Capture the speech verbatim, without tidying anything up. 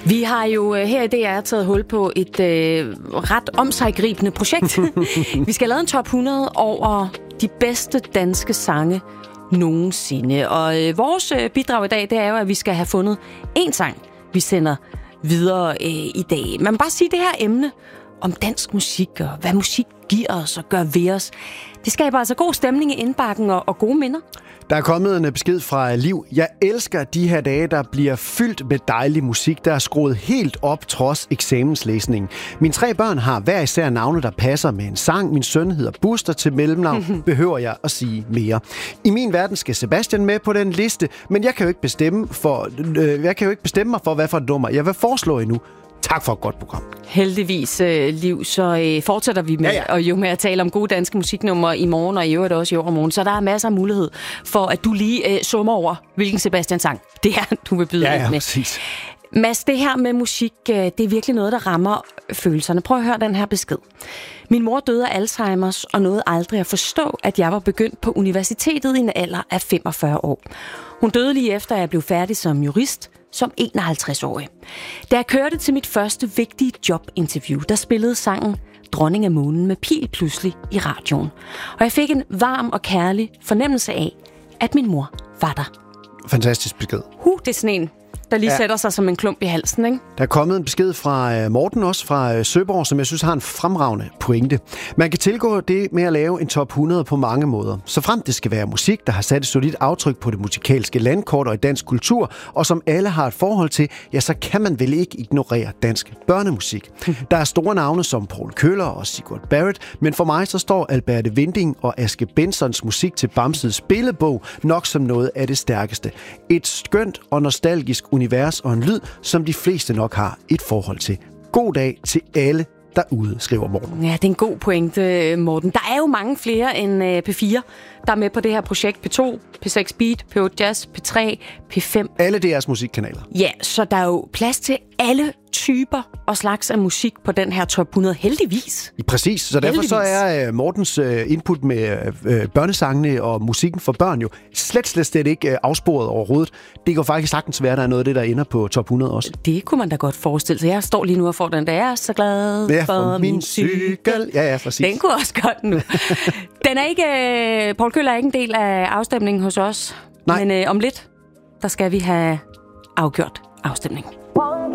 Vi har jo her i D R taget hul på et øh, ret omsiggribende projekt. Vi skal lave en top hundrede over de bedste danske sange nogensinde. Og øh, vores øh, bidrag i dag, det er jo, at vi skal have fundet én sang, vi sender videre øh, i dag. Man må bare sige, det her emne om dansk musik og hvad musik giver os og gør ved os, det skaber altså god stemning i indbakken og, og gode minder. Der er kommet en besked fra Liv. Jeg elsker de her dage, der bliver fyldt med dejlig musik, der er skruet helt op trods eksamenslæsning. Mine tre børn har hver især navne, der passer med en sang. Min søn hedder Buster til mellemnavn. Behøver jeg at sige mere? I min verden skal Sebastian med på den liste, men jeg kan jo ikke bestemme, for, øh, jeg kan jo ikke bestemme mig for, hvad for et nummer jeg vil foreslå endnu. Tak for et godt program. Heldigvis, øh, Liv, så øh, fortsætter vi med, ja, ja. Og jo med at tale om gode danske musiknumre i morgen, og i øvrigt også i overmorgen. Så der er masser af mulighed for, at du lige øh, summer over, hvilken Sebastian sang det er, du vil byde ja, ja, med. Præcis. Mads, det her med musik, øh, det er virkelig noget, der rammer følelserne. Prøv at høre den her besked. Min mor døde af Alzheimers og nåede aldrig at forstå, at jeg var begyndt på universitetet i en alder af femogfyrre år. Hun døde lige efter, at jeg blev færdig som jurist, som enoghalvtreds-årig. Da jeg kørte til mit første vigtige jobinterview, der spillede sangen Dronning af Månen med Pil pludselig i radioen. Og jeg fik en varm og kærlig fornemmelse af, at min mor var der. Fantastisk besked. Huh, det er sådan en, der lige ja. sætter sig som en klump i halsen, ikke? Der er kommet en besked fra Morten også, fra Søborg, som jeg synes har en fremragende pointe. Man kan tilgå det med at lave en top hundrede på mange måder. Så frem det skal være musik, der har sat et solidt aftryk på det musikalske landkort og i dansk kultur, og som alle har et forhold til, ja, så kan man vel ikke ignorere dansk børnemusik. Der er store navne som Paul Køller og Sigurd Barrett, men for mig så står Alberte Winding og Aske Bensons musik til Bamses Billedbog nok som noget af det stærkeste. Et skønt og nostalgisk univers og en lyd, som de fleste nok har et forhold til. God dag til alle derude, skriver Morten. Ja, det er en god pointe, Morten. Der er jo mange flere end P fire, der er med på det her projekt. P to, P seks Beat, P otte Jazz, P tre, P fem. Alle D R's musikkanaler. Ja, så der er jo plads til alle typer og slags af musik på den her top hundrede, heldigvis. Præcis, så derfor heldigvis. Så er Mortens input med børnesangene og musikken for børn jo slet, slet, slet ikke afsporet overhovedet. Det kan faktisk sagtens være, at der er noget af det, der ender på top hundrede også. Det kunne man da godt forestille sig. Jeg står lige nu og får den, der er så glad ja, for, for min cykel. Ja, ja, præcis. Den kunne også godt nu. Den er ikke, Paul Køller er ikke en del af afstemningen hos os. Nej. Men øh, om lidt, der skal vi have afgjort afstemningen.